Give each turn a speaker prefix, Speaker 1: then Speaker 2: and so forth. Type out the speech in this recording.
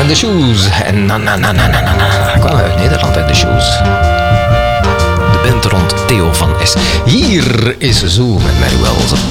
Speaker 1: en de Shoes. En kwamen uit Nederland uit de Shoes. De band rond Theo van S. Hier is Zoo met Mary Wells.